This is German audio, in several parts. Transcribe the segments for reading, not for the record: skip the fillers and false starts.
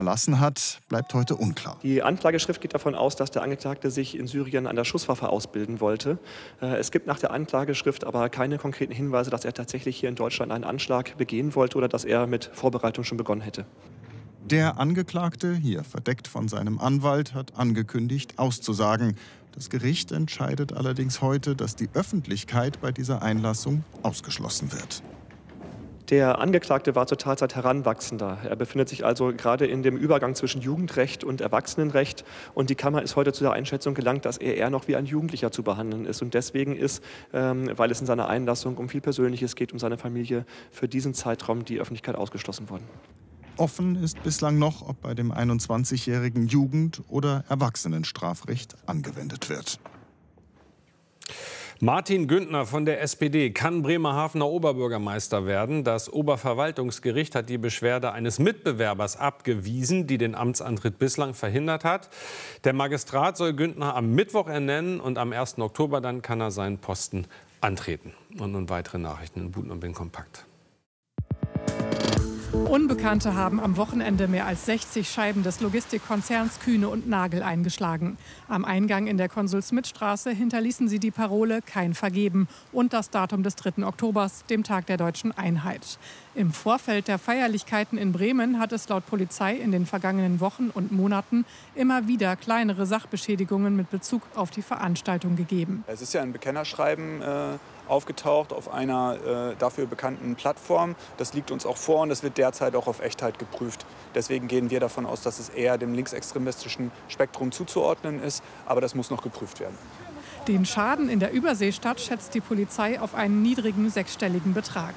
verlassen hat, bleibt heute unklar. Die Anklageschrift geht davon aus, dass der Angeklagte sich in Syrien an der Schusswaffe ausbilden wollte. Es gibt nach der Anklageschrift aber keine konkreten Hinweise, dass er tatsächlich hier in Deutschland einen Anschlag begehen wollte oder dass er mit Vorbereitung schon begonnen hätte. Der Angeklagte, hier verdeckt von seinem Anwalt, hat angekündigt, auszusagen. Das Gericht entscheidet allerdings heute, dass die Öffentlichkeit bei dieser Einlassung ausgeschlossen wird. Der Angeklagte war zur Tatzeit Heranwachsender. Er befindet sich also gerade in dem Übergang zwischen Jugendrecht und Erwachsenenrecht. Und die Kammer ist heute zu der Einschätzung gelangt, dass er eher noch wie ein Jugendlicher zu behandeln ist. Und deswegen ist, weil es in seiner Einlassung um viel Persönliches geht, um seine Familie, für diesen Zeitraum die Öffentlichkeit ausgeschlossen worden. Offen ist bislang noch, ob bei dem 21-jährigen Jugend- oder Erwachsenenstrafrecht angewendet wird. Martin Güntner von der SPD kann Bremerhavener Oberbürgermeister werden. Das Oberverwaltungsgericht hat die Beschwerde eines Mitbewerbers abgewiesen, die den Amtsantritt bislang verhindert hat. Der Magistrat soll Güntner am Mittwoch ernennen und am 1. Oktober dann kann er seinen Posten antreten. Und nun weitere Nachrichten in Buten und Bin kompakt. Unbekannte haben am Wochenende mehr als 60 Scheiben des Logistikkonzerns Kühne und Nagel eingeschlagen. Am Eingang in der Konsul-Schmidt-Straße hinterließen sie die Parole „Kein Vergeben" und das Datum des 3. Oktobers, dem Tag der deutschen Einheit. Im Vorfeld der Feierlichkeiten in Bremen hat es laut Polizei in den vergangenen Wochen und Monaten immer wieder kleinere Sachbeschädigungen mit Bezug auf die Veranstaltung gegeben. Es ist ja ein Bekennerschreiben aufgetaucht auf einer dafür bekannten Plattform. Das liegt uns auch vor und das wird derzeit auch auf Echtheit geprüft. Deswegen gehen wir davon aus, dass es eher dem linksextremistischen Spektrum zuzuordnen ist. Aber das muss noch geprüft werden. Den Schaden in der Überseestadt schätzt die Polizei auf einen niedrigen sechsstelligen Betrag.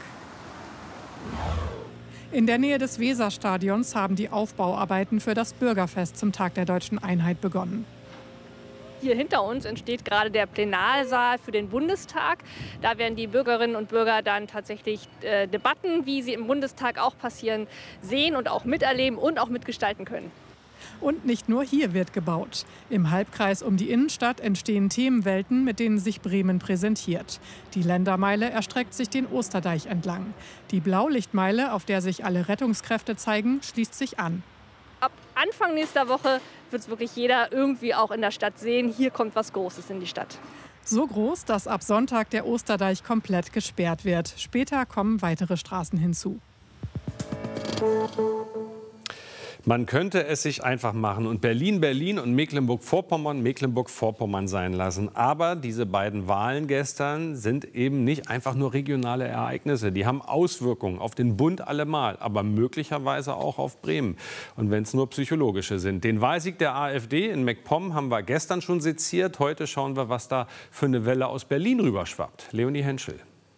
In der Nähe des Weserstadions haben die Aufbauarbeiten für das Bürgerfest zum Tag der deutschen Einheit begonnen. Hier hinter uns entsteht gerade der Plenarsaal für den Bundestag. Da werden die Bürgerinnen und Bürger dann tatsächlich Debatten, wie sie im Bundestag auch passieren, sehen und auch miterleben und auch mitgestalten können. Und nicht nur hier wird gebaut. Im Halbkreis um die Innenstadt entstehen Themenwelten, mit denen sich Bremen präsentiert. Die Ländermeile erstreckt sich den Osterdeich entlang. Die Blaulichtmeile, auf der sich alle Rettungskräfte zeigen, schließt sich an. Ab Anfang nächster Woche wird es wirklich jeder irgendwie auch in der Stadt sehen, hier kommt was Großes in die Stadt. So groß, dass ab Sonntag der Osterdeich komplett gesperrt wird. Später kommen weitere Straßen hinzu. Man könnte es sich einfach machen und Berlin, Berlin und Mecklenburg-Vorpommern, Mecklenburg-Vorpommern sein lassen. Aber diese beiden Wahlen gestern sind eben nicht einfach nur regionale Ereignisse. Die haben Auswirkungen auf den Bund allemal, aber möglicherweise auch auf Bremen. Und wenn es nur psychologische sind. Den Wahlsieg der AfD in MacPom haben wir gestern schon seziert. Heute schauen wir, was da für eine Welle aus Berlin rüberschwappt. Leonie Henschel.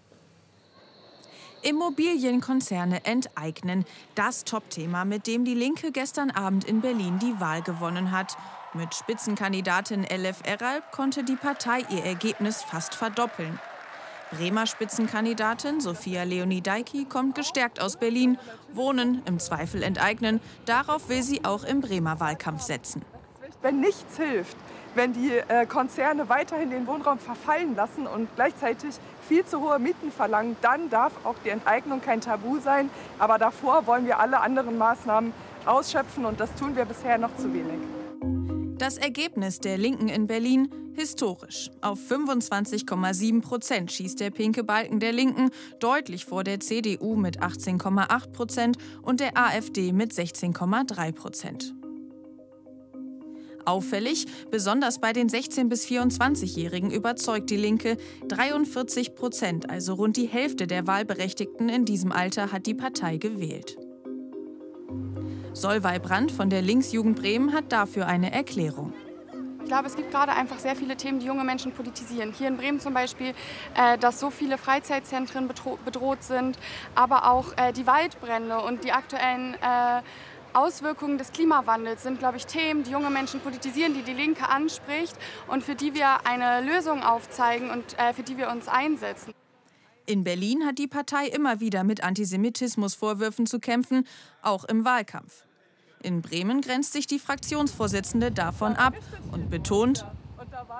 Immobilienkonzerne enteignen. Das Topthema, mit dem die Linke gestern Abend in Berlin die Wahl gewonnen hat. Mit Spitzenkandidatin Elif Eralp konnte die Partei ihr Ergebnis fast verdoppeln. Bremer Spitzenkandidatin Sophia Leoni-Dajki kommt gestärkt aus Berlin. Wohnen, im Zweifel enteignen. Darauf will sie auch im Bremer Wahlkampf setzen. Wenn nichts hilft, wenn die Konzerne weiterhin den Wohnraum verfallen lassen und gleichzeitig viel zu hohe Mieten verlangen, dann darf auch die Enteignung kein Tabu sein. Aber davor wollen wir alle anderen Maßnahmen ausschöpfen und das tun wir bisher noch zu wenig. Das Ergebnis der Linken in Berlin historisch. Auf 25,7% schießt der pinke Balken der Linken, deutlich vor der CDU mit 18,8% und der AfD mit 16,3%. Auffällig, besonders bei den 16- bis 24-Jährigen überzeugt die Linke. 43%, also rund die Hälfte der Wahlberechtigten in diesem Alter, hat die Partei gewählt. Solveig Brandt von der Linksjugend Bremen hat dafür eine Erklärung. Ich glaube, es gibt gerade einfach sehr viele Themen, die junge Menschen politisieren. Hier in Bremen zum Beispiel, dass so viele Freizeitzentren bedroht sind, aber auch die Waldbrände und die aktuellen Auswirkungen des Klimawandels sind, glaube ich, Themen, die junge Menschen politisieren, die die Linke anspricht und für die wir eine Lösung aufzeigen und für die wir uns einsetzen. In Berlin hat die Partei immer wieder mit Antisemitismusvorwürfen zu kämpfen, auch im Wahlkampf. In Bremen grenzt sich die Fraktionsvorsitzende davon ab und betont: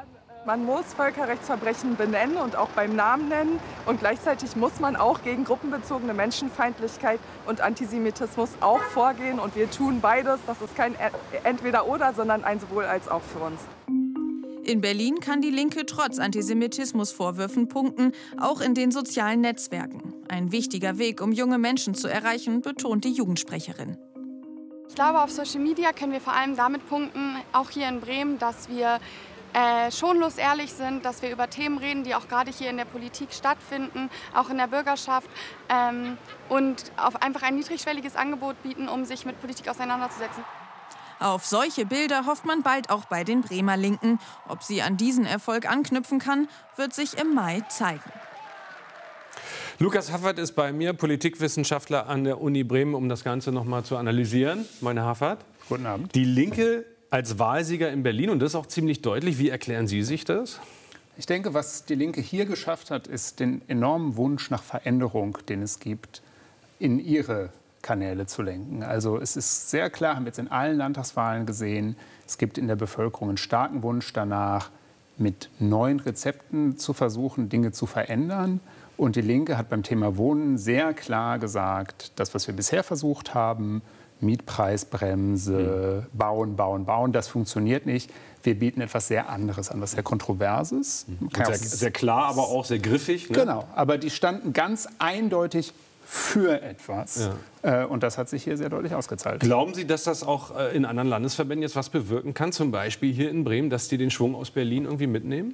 Man muss Völkerrechtsverbrechen benennen und auch beim Namen nennen. Und gleichzeitig muss man auch gegen gruppenbezogene Menschenfeindlichkeit und Antisemitismus auch vorgehen. Und wir tun beides. Das ist kein Entweder-Oder, sondern ein Sowohl-als-auch für uns. In Berlin kann die Linke trotz Antisemitismusvorwürfen punkten, auch in den sozialen Netzwerken. Ein wichtiger Weg, um junge Menschen zu erreichen, betont die Jugendsprecherin. Ich glaube, auf Social Media können wir vor allem damit punkten, auch hier in Bremen, dass wir schonlos ehrlich sind, dass wir über Themen reden, die auch gerade hier in der Politik stattfinden, auch in der Bürgerschaft und einfach ein niedrigschwelliges Angebot bieten, um sich mit Politik auseinanderzusetzen. Auf solche Bilder hofft man bald auch bei den Bremer Linken. Ob sie an diesen Erfolg anknüpfen kann, wird sich im Mai zeigen. Lukas Haffert ist bei mir, Politikwissenschaftler an der Uni Bremen, um das Ganze noch mal zu analysieren. Meine Haffert. Guten Abend. Die Linke als Wahlsieger in Berlin, und das ist auch ziemlich deutlich. Wie erklären Sie sich das? Ich denke, was die Linke hier geschafft hat, ist den enormen Wunsch nach Veränderung, den es gibt, in ihre Kanäle zu lenken. Also es ist sehr klar, haben wir jetzt in allen Landtagswahlen gesehen, es gibt in der Bevölkerung einen starken Wunsch danach, mit neuen Rezepten zu versuchen, Dinge zu verändern. Und die Linke hat beim Thema Wohnen sehr klar gesagt, das, was wir bisher versucht haben, Mietpreisbremse, bauen, bauen, bauen, das funktioniert nicht. Wir bieten etwas sehr anderes an, was sehr Kontroverses. Sehr klar, aber auch sehr griffig. Ne? Genau, aber die standen ganz eindeutig für etwas. Ja. Und das hat sich hier sehr deutlich ausgezahlt. Glauben Sie, dass das auch in anderen Landesverbänden jetzt was bewirken kann? Zum Beispiel hier in Bremen, dass die den Schwung aus Berlin irgendwie mitnehmen?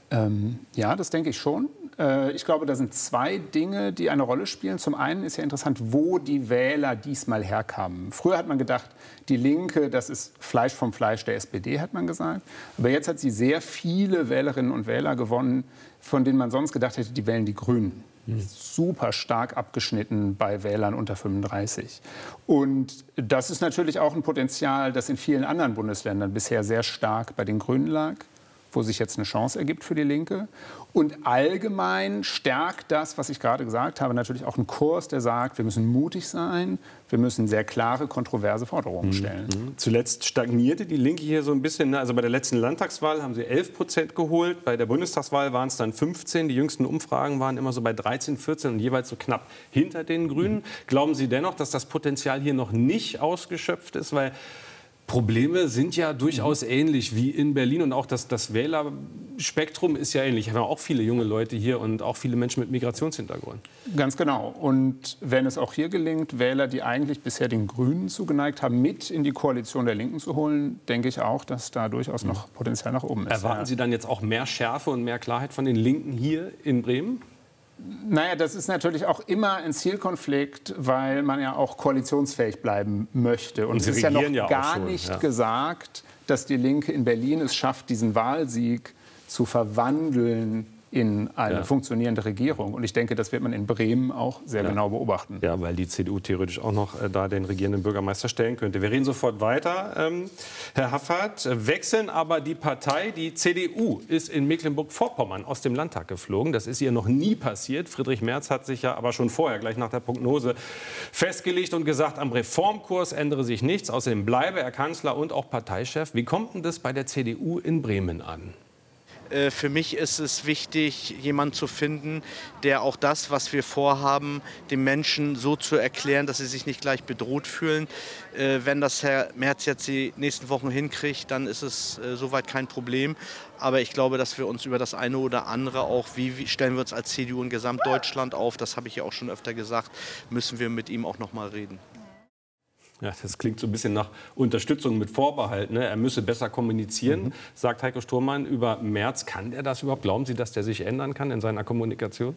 Ja, das denke ich schon. Ich glaube, da sind zwei Dinge, die eine Rolle spielen. Zum einen ist ja interessant, wo die Wähler diesmal herkamen. Früher hat man gedacht, die Linke, das ist Fleisch vom Fleisch der SPD, hat man gesagt. Aber jetzt hat sie sehr viele Wählerinnen und Wähler gewonnen, von denen man sonst gedacht hätte, die wählen die Grünen. Super stark abgeschnitten bei Wählern unter 35. Und das ist natürlich auch ein Potenzial, das in vielen anderen Bundesländern bisher sehr stark bei den Grünen lag, wo sich jetzt eine Chance ergibt für die Linke. Und allgemein stärkt das, was ich gerade gesagt habe, natürlich auch einen Kurs, der sagt, wir müssen mutig sein, wir müssen sehr klare, kontroverse Forderungen stellen. Zuletzt stagnierte die Linke hier so ein bisschen. Also bei der letzten Landtagswahl haben sie 11% geholt, bei der Bundestagswahl waren es dann 15. Die jüngsten Umfragen waren immer so bei 13, 14 und jeweils so knapp hinter den Grünen. Glauben Sie dennoch, dass das Potenzial hier noch nicht ausgeschöpft ist? Weil Probleme sind ja durchaus ähnlich wie in Berlin und auch das Wählerspektrum ist ja ähnlich. Wir haben auch viele junge Leute hier und auch viele Menschen mit Migrationshintergrund. Ganz genau. Und wenn es auch hier gelingt, Wähler, die eigentlich bisher den Grünen zugeneigt haben, mit in die Koalition der Linken zu holen, denke ich auch, dass da durchaus noch Potenzial nach oben ist. Erwarten Sie dann jetzt auch mehr Schärfe und mehr Klarheit von den Linken hier in Bremen? Naja, das ist natürlich auch immer ein Zielkonflikt, weil man ja auch koalitionsfähig bleiben möchte. Und es ist ja noch gar nicht gesagt, dass die Linke in Berlin es schafft, diesen Wahlsieg zu verwandeln in eine funktionierende Regierung. Und ich denke, das wird man in Bremen auch sehr genau beobachten. Ja, weil die CDU theoretisch auch noch da den regierenden Bürgermeister stellen könnte. Wir reden sofort weiter, Herr Haffert. Wechseln aber die Partei. Die CDU ist in Mecklenburg-Vorpommern aus dem Landtag geflogen. Das ist ihr noch nie passiert. Friedrich Merz hat sich ja aber schon vorher, gleich nach der Prognose, festgelegt und gesagt, am Reformkurs ändere sich nichts. Außerdem bleibe er Kanzler und auch Parteichef. Wie kommt denn das bei der CDU in Bremen an? Für mich ist es wichtig, jemanden zu finden, der auch das, was wir vorhaben, den Menschen so zu erklären, dass sie sich nicht gleich bedroht fühlen. Wenn das Herr Merz jetzt die nächsten Wochen hinkriegt, dann ist es soweit kein Problem. Aber ich glaube, dass wir uns über das eine oder andere auch, wie stellen wir uns als CDU in Gesamtdeutschland auf, das habe ich ja auch schon öfter gesagt, müssen wir mit ihm auch noch mal reden. Ja, das klingt so ein bisschen nach Unterstützung mit Vorbehalt. Ne? Er müsse besser kommunizieren, sagt Heiko Sturmann über Merz. Kann er das überhaupt? Glauben Sie, dass der sich ändern kann in seiner Kommunikation?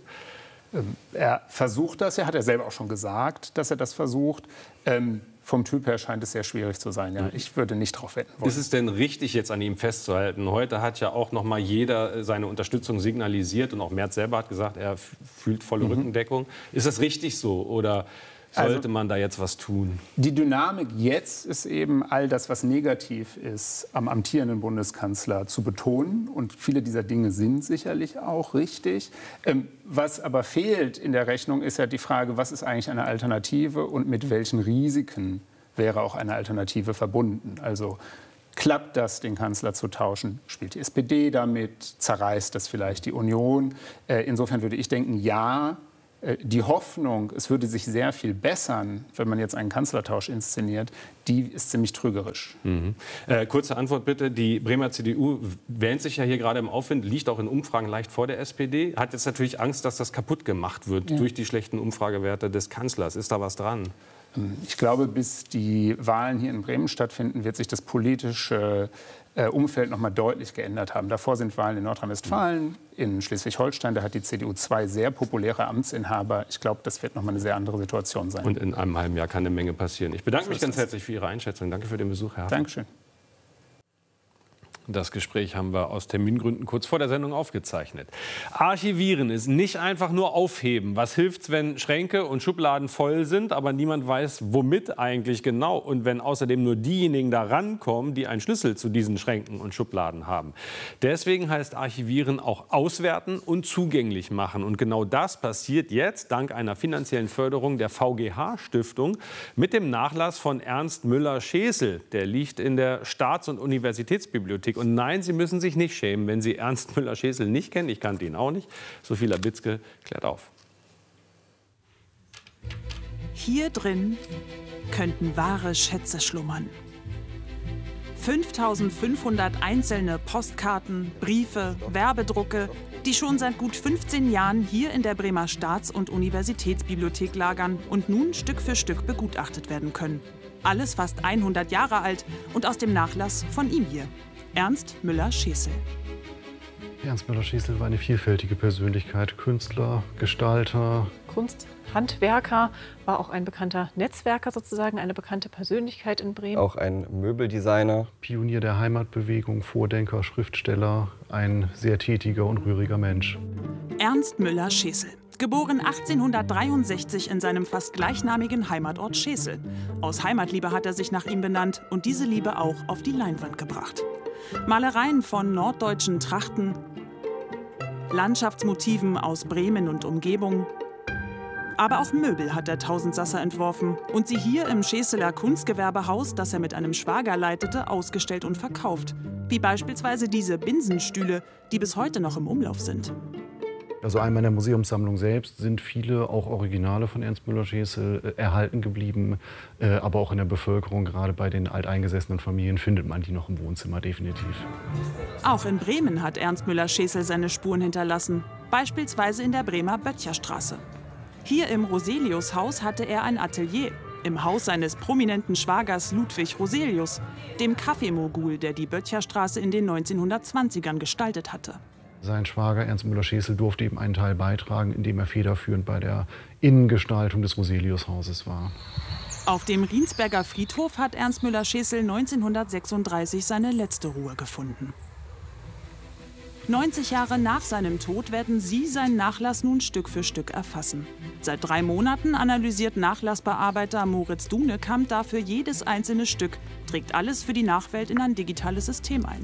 Er versucht das, hat er selber auch schon gesagt, dass er das versucht. Vom Typ her scheint es sehr schwierig zu sein. Ja. Ich würde nicht darauf wetten wollen. Ist es denn richtig, jetzt an ihm festzuhalten? Heute hat ja auch noch mal jeder seine Unterstützung signalisiert und auch Merz selber hat gesagt, er fühlt volle Rückendeckung. Ist das richtig so oder sollte man da jetzt was tun? Die Dynamik jetzt ist eben, all das, was negativ ist, am amtierenden Bundeskanzler zu betonen. Und viele dieser Dinge sind sicherlich auch richtig. Was aber fehlt in der Rechnung, ist ja die Frage, was ist eigentlich eine Alternative und mit welchen Risiken wäre auch eine Alternative verbunden? Also Klappt das, den Kanzler zu tauschen? Spielt die SPD damit? Zerreißt das vielleicht die Union? Insofern würde ich denken, ja. Die Hoffnung, es würde sich sehr viel bessern, wenn man jetzt einen Kanzlertausch inszeniert, die ist ziemlich trügerisch. Kurze Antwort bitte. Die Bremer CDU wähnt sich ja hier gerade im Aufwind, liegt auch in Umfragen leicht vor der SPD, hat jetzt natürlich Angst, dass das kaputt gemacht wird durch die schlechten Umfragewerte des Kanzlers. Ist da was dran? Ich glaube, bis die Wahlen hier in Bremen stattfinden, wird sich das politische Umfeld noch mal deutlich geändert haben. Davor sind Wahlen in Nordrhein-Westfalen, in Schleswig-Holstein. Da hat die CDU 2 sehr populäre Amtsinhaber. Ich glaube, das wird noch mal eine sehr andere Situation sein. Und in einem halben Jahr kann eine Menge passieren. Ich bedanke mich ganz herzlich für Ihre Einschätzung. Danke für den Besuch, Herr Hafen. Dankeschön. Das Gespräch haben wir aus Termingründen kurz vor der Sendung aufgezeichnet. Archivieren ist nicht einfach nur aufheben. Was hilft's, wenn Schränke und Schubladen voll sind, aber niemand weiß, womit eigentlich genau? Und wenn außerdem nur diejenigen da rankommen, die einen Schlüssel zu diesen Schränken und Schubladen haben. Deswegen heißt Archivieren auch auswerten und zugänglich machen. Und genau das passiert jetzt dank einer finanziellen Förderung der VGH-Stiftung mit dem Nachlass von Ernst Müller-Schesel. Der liegt in der Staats- und Universitätsbibliothek. Und nein, Sie müssen sich nicht schämen, wenn Sie Ernst Müller-Schesel nicht kennen. Ich kannte ihn auch nicht. Sophie Labitzke klärt auf. Hier drin könnten wahre Schätze schlummern. 5500 einzelne Postkarten, Briefe, Werbedrucke, die schon seit gut 15 Jahren hier in der Bremer Staats- und Universitätsbibliothek lagern und nun Stück für Stück begutachtet werden können. Alles fast 100 Jahre alt und aus dem Nachlass von ihm hier. Ernst Müller-Schesel. Ernst Müller-Schesel war eine vielfältige Persönlichkeit, Künstler, Gestalter. Kunsthandwerker, war auch ein bekannter Netzwerker sozusagen, eine bekannte Persönlichkeit in Bremen. Auch ein Möbeldesigner. Pionier der Heimatbewegung, Vordenker, Schriftsteller, ein sehr tätiger und rühriger Mensch. Ernst Müller-Schesel. Geboren 1863 in seinem fast gleichnamigen Heimatort Schesel. Aus Heimatliebe hat er sich nach ihm benannt und diese Liebe auch auf die Leinwand gebracht. Malereien von norddeutschen Trachten, Landschaftsmotiven aus Bremen und Umgebung. Aber auch Möbel hat der Tausendsasser entworfen und sie hier im Scheseler Kunstgewerbehaus, das er mit einem Schwager leitete, ausgestellt und verkauft. Wie beispielsweise diese Binsenstühle, die bis heute noch im Umlauf sind. Also einmal in der Museumssammlung selbst sind viele auch Originale von Ernst Müller-Schesel erhalten geblieben. Aber auch in der Bevölkerung, gerade bei den alteingesessenen Familien, findet man die noch im Wohnzimmer definitiv. Auch in Bremen hat Ernst Müller-Schesel seine Spuren hinterlassen. Beispielsweise in der Bremer Böttcherstraße. Hier im Roselius-Haus hatte er ein Atelier. Im Haus seines prominenten Schwagers Ludwig Roselius, dem Kaffeemogul, der die Böttcherstraße in den 1920ern gestaltet hatte. Sein Schwager Ernst Müller-Schesel durfte eben einen Teil beitragen, indem er federführend bei der Innengestaltung des Roselius-Hauses war. Auf dem Riensberger Friedhof hat Ernst Müller-Schesel 1936 seine letzte Ruhe gefunden. 90 Jahre nach seinem Tod werden Sie seinen Nachlass nun Stück für Stück erfassen. Seit 3 Monaten analysiert Nachlassbearbeiter Moritz Dunekamp dafür jedes einzelne Stück, trägt alles für die Nachwelt in ein digitales System ein.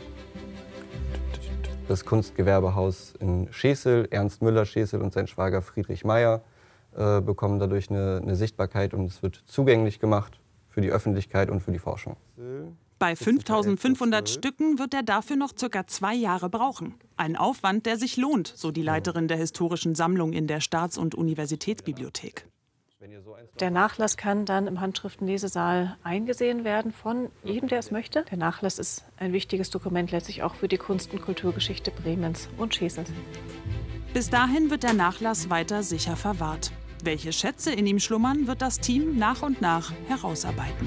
Das Kunstgewerbehaus in Schesel, Ernst Müller-Schesel und sein Schwager Friedrich Meyer bekommen dadurch eine Sichtbarkeit und es wird zugänglich gemacht für die Öffentlichkeit und für die Forschung. Bei 5500 Stücken wird er dafür noch ca. 2 Jahre brauchen. Ein Aufwand, der sich lohnt, so die Leiterin der historischen Sammlung in der Staats- und Universitätsbibliothek. Der Nachlass kann dann im Handschriftenlesesaal eingesehen werden von jedem, der es möchte. Der Nachlass ist ein wichtiges Dokument letztlich auch für die Kunst- und Kulturgeschichte Bremens und Schesels. Bis dahin wird der Nachlass weiter sicher verwahrt. Welche Schätze in ihm schlummern, wird das Team nach und nach herausarbeiten.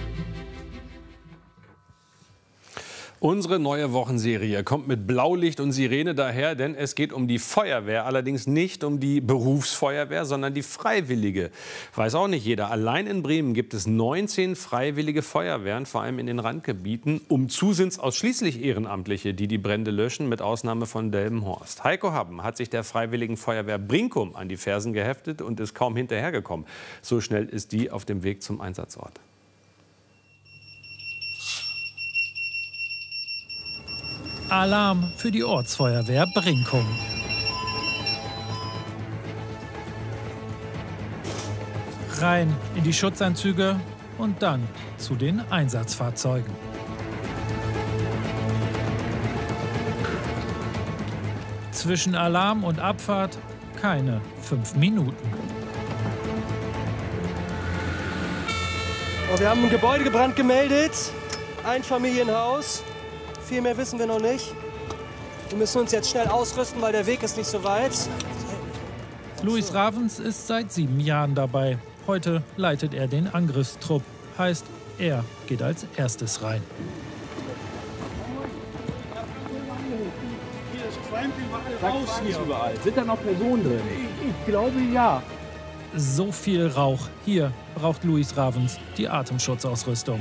Unsere neue Wochenserie kommt mit Blaulicht und Sirene daher, denn es geht um die Feuerwehr. Allerdings nicht um die Berufsfeuerwehr, sondern die Freiwillige. Weiß auch nicht jeder. Allein in Bremen gibt es 19 freiwillige Feuerwehren, vor allem in den Randgebieten. Umzu sind es ausschließlich Ehrenamtliche, die die Brände löschen, mit Ausnahme von Delmenhorst. Heiko Happen hat sich der Freiwilligen Feuerwehr Brinkum an die Fersen geheftet und ist kaum hinterhergekommen. So schnell ist die auf dem Weg zum Einsatzort. Alarm für die Ortsfeuerwehr Brinkum. Rein in die Schutzanzüge und dann zu den Einsatzfahrzeugen. Zwischen Alarm und Abfahrt keine 5 Minuten. Oh, wir haben ein Gebäudebrand gemeldet. Einfamilienhaus. Viel mehr wissen wir noch nicht. Wir müssen uns jetzt schnell ausrüsten, weil der Weg ist nicht so weit. Louis Ravens ist seit 7 Jahren dabei. Heute leitet er den Angriffstrupp. Heißt, er geht als erstes rein. Raus hier überall. Sind da noch Personen drin? Ich glaube, ja. So viel Rauch. Hier braucht Louis Ravens die Atemschutzausrüstung.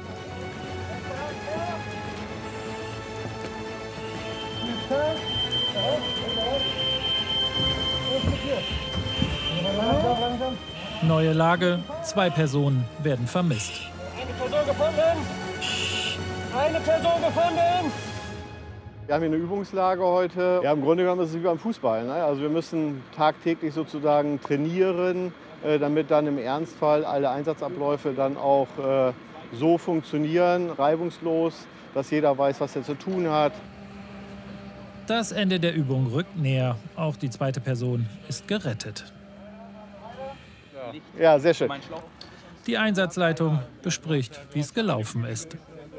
Neue Lage, 2 Personen werden vermisst. Eine Person gefunden! Eine Person gefunden! Wir haben hier eine Übungslage heute. Ja, im Grunde genommen ist es wie beim Fußball. Ne? Also wir müssen tagtäglich sozusagen trainieren, damit dann im Ernstfall alle Einsatzabläufe dann auch so funktionieren, reibungslos, dass jeder weiß, was er zu tun hat. Das Ende der Übung rückt näher. Auch die 2. Person ist gerettet. Ja, sehr schön. Die Einsatzleitung bespricht, wie es gelaufen ist.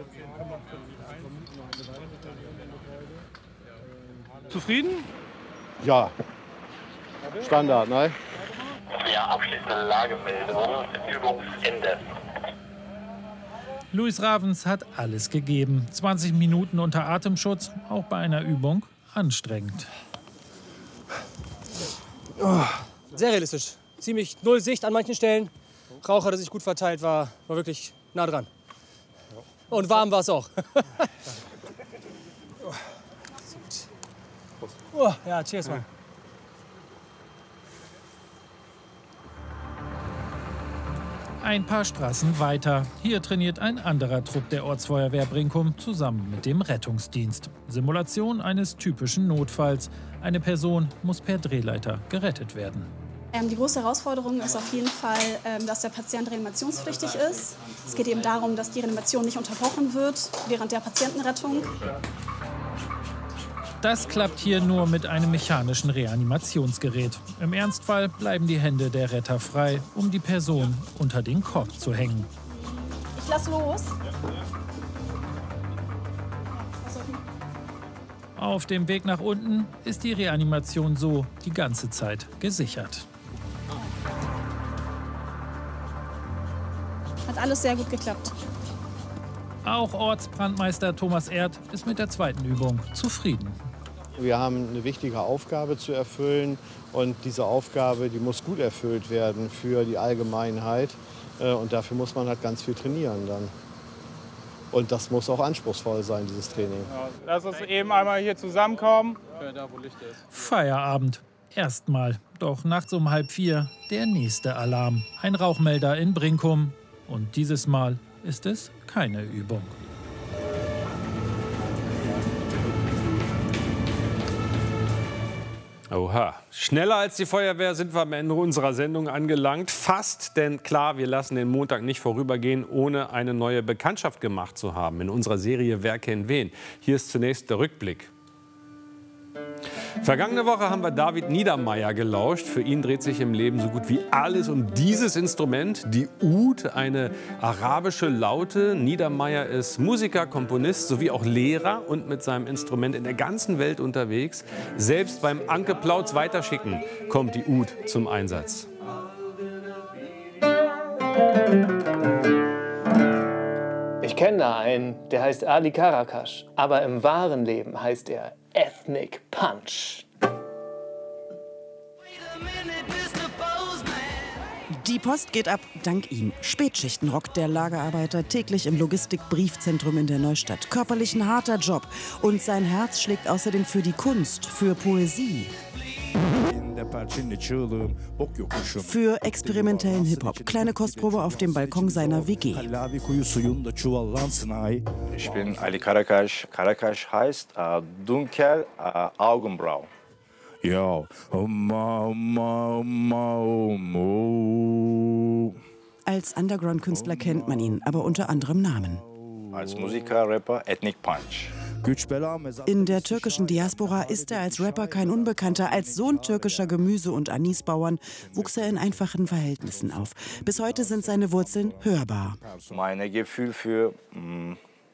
Zufrieden? Ja, Standard, ne? Ja, abschließende Lagemeldung, Übungsende. Louis Ravens hat alles gegeben. 20 Minuten unter Atemschutz, auch bei einer Übung anstrengend. Oh, sehr realistisch. Ziemlich null Sicht an manchen Stellen. Rauch hatte sich gut verteilt, war wirklich nah dran. Und warm war es auch. Oh, ja, cheers, Mann. Ein paar Straßen weiter. Hier trainiert ein anderer Trupp der Ortsfeuerwehr Brinkum zusammen mit dem Rettungsdienst. Simulation eines typischen Notfalls. Eine Person muss per Drehleiter gerettet werden. Die große Herausforderung ist auf jeden Fall, dass der Patient reanimationspflichtig ist. Es geht eben darum, dass die Reanimation nicht unterbrochen wird während der Patientenrettung. Das klappt hier nur mit einem mechanischen Reanimationsgerät. Im Ernstfall bleiben die Hände der Retter frei, um die Person unter den Korb zu hängen. Ich lass los. Auf dem Weg nach unten ist die Reanimation so die ganze Zeit gesichert. Hat alles sehr gut geklappt. Auch Ortsbrandmeister Thomas Erd ist mit der 2. Übung zufrieden. Wir haben eine wichtige Aufgabe zu erfüllen und diese Aufgabe, die muss gut erfüllt werden für die Allgemeinheit und dafür muss man halt ganz viel trainieren dann. Und das muss auch anspruchsvoll sein, dieses Training. Ja, lass uns eben einmal hier zusammenkommen. Da, wo Licht ist. Feierabend. Erstmal. Doch nachts um 3:30 der nächste Alarm. Ein Rauchmelder in Brinkum. Und dieses Mal ist es keine Übung. Oha, schneller als die Feuerwehr sind wir am Ende unserer Sendung angelangt. Fast, denn klar, wir lassen den Montag nicht vorübergehen, ohne eine neue Bekanntschaft gemacht zu haben in unserer Serie Wer kennt wen. Hier ist zunächst der Rückblick. Vergangene Woche haben wir David Niedermeyer gelauscht. Für ihn dreht sich im Leben so gut wie alles um dieses Instrument, die Oud, eine arabische Laute. Niedermeyer ist Musiker, Komponist sowie auch Lehrer und mit seinem Instrument in der ganzen Welt unterwegs. Selbst beim Anke Plautz Weiterschicken kommt die Oud zum Einsatz. Ich kenne da einen, der heißt Ali Karakash, aber im wahren Leben heißt er Ethnic Punch. Die Post geht ab, dank ihm. Spätschichten rockt der Lagerarbeiter täglich im Logistikbriefzentrum in der Neustadt. Körperlich ein harter Job. Und sein Herz schlägt außerdem für die Kunst, für Poesie. Für experimentellen Hip-Hop. Kleine Kostprobe auf dem Balkon seiner WG. Ich bin Ali Karakash. Karakash heißt dunkel Augenbrauen. Ja. Als Underground-Künstler kennt man ihn, aber unter anderem Namen. Als Musiker, Rapper, Ethnic Punch. In der türkischen Diaspora ist er als Rapper kein Unbekannter. Als Sohn türkischer Gemüse- und Anisbauern wuchs er in einfachen Verhältnissen auf. Bis heute sind seine Wurzeln hörbar. Mein Gefühl für